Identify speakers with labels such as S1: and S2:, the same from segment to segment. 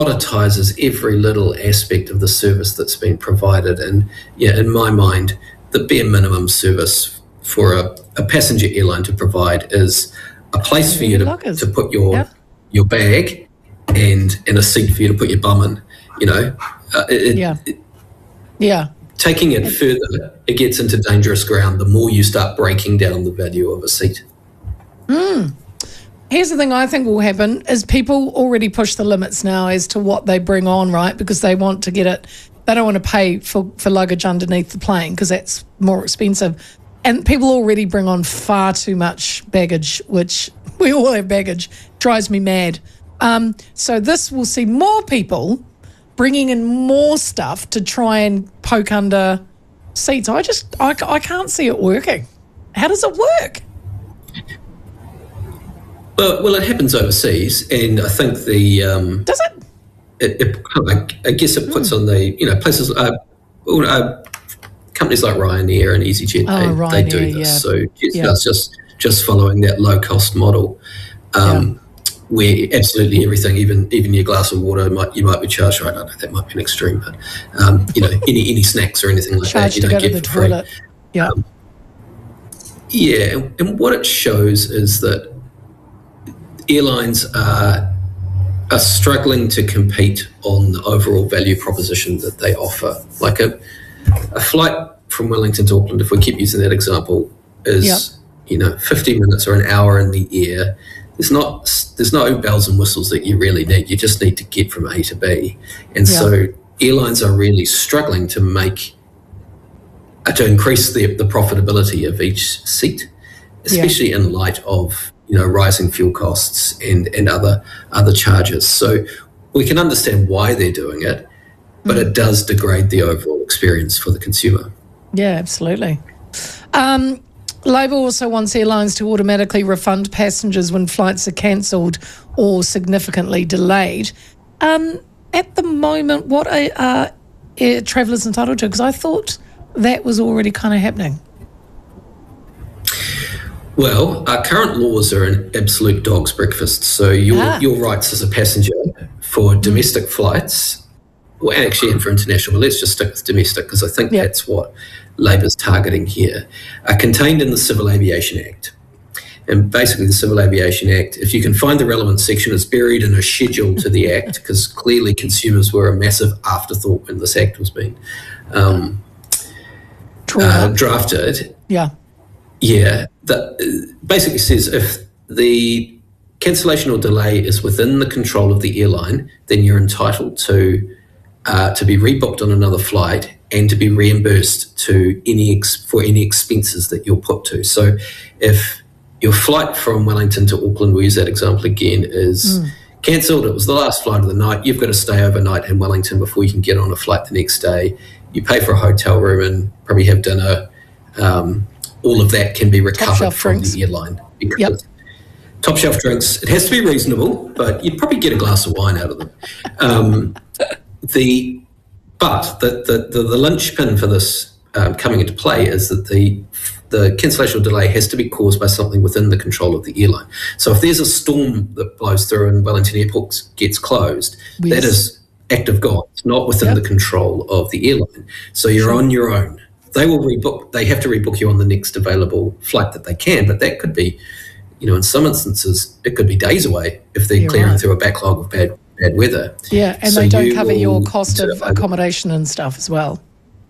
S1: commoditizes every little aspect of the service that's been provided. And yeah, in my mind, the bare minimum service for a passenger airline to provide is a place for you to put your bag and a seat for you to put your bum in. You know, taking it further, it gets into dangerous ground the more you start breaking down the value of a seat.
S2: Here's the thing I think will happen is people already push the limits now as to what they bring on, right? Because they want to get it, they don't want to pay for luggage underneath the plane because that's more expensive. And people already bring on far too much baggage, which we all have baggage, drives me mad. So this will see more people bringing in more stuff to try and poke under seats. I can't see it working. How does it work?
S1: Well, it happens overseas, and I think the
S2: does it?
S1: I guess it puts on the places. Companies like Ryanair and EasyJet, they do this. So Jetstar's just following that low cost model, where absolutely everything, even your glass of water, you might be charged. Right, I know that might be an extreme, but any snacks or anything like that, you don't get for free.
S2: Toilet.
S1: And what it shows is that airlines are struggling to compete on the overall value proposition that they offer. Like a flight from Wellington to Auckland, if we keep using that example, is 50 minutes or an hour in the air. There's no bells and whistles that you really need. You just need to get from A to B. And so airlines are really struggling to increase the profitability of each seat, especially in light of rising fuel costs and other charges. So we can understand why they're doing it, but it does degrade the overall experience for the consumer.
S2: Yeah, absolutely. Labor also wants airlines to automatically refund passengers when flights are cancelled or significantly delayed. At the moment, what are air travellers entitled to? Because I thought that was already kind of happening.
S1: Well, our current laws are an absolute dog's breakfast. So your rights as a passenger for domestic flights, well, actually, and for international, but let's just stick with domestic because I think that's what Labor's targeting here, are contained in the Civil Aviation Act. And basically the Civil Aviation Act, if you can find the relevant section, is buried in a schedule to the Act because clearly consumers were a massive afterthought when this Act was being drafted. That basically says if the cancellation or delay is within the control of the airline, then you're entitled to be rebooked on another flight and to be reimbursed for any expenses that you're put to. So if your flight from Wellington to Auckland, we'll use that example again, is cancelled, it was the last flight of the night, you've got to stay overnight in Wellington before you can get on a flight the next day. You pay for a hotel room and probably have dinner. All of that can be recovered from the airline. Top shelf drinks. It has to be reasonable, but you'd probably get a glass of wine out of them. The linchpin for this coming into play is that the cancellation or delay has to be caused by something within the control of the airline. So if there's a storm that blows through and Wellington Airport gets closed, that is act of God. It's not within the control of the airline. So you're on your own. They will rebook. They have to rebook you on the next available flight that they can, but that could be, in some instances, it could be days away if they're clearing through a backlog of bad weather.
S2: Yeah, and so they don't cover your cost of accommodation and stuff as well.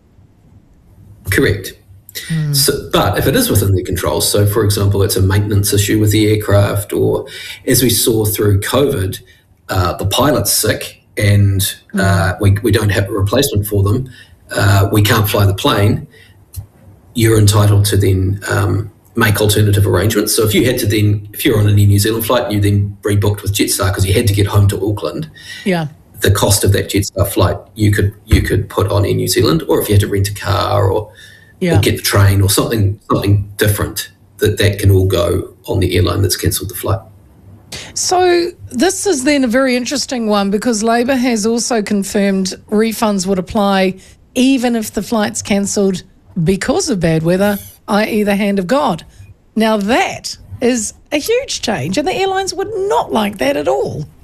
S1: Correct. But if it is within their control, so for example, it's a maintenance issue with the aircraft, or as we saw through COVID, the pilot's sick and we don't have a replacement for them, we can't fly the plane, you're entitled to then make alternative arrangements. So if you're on an Air New Zealand flight and you then rebooked with Jetstar because you had to get home to Auckland, the cost of that Jetstar flight you could put on Air New Zealand, or if you had to rent a car or get the train or something different, that can all go on the airline that's cancelled the flight.
S2: So this is then a very interesting one because Labor has also confirmed refunds would apply even if the flight's cancelled because of bad weather, i.e. the hand of God. Now that is a huge change and the airlines would not like that at all.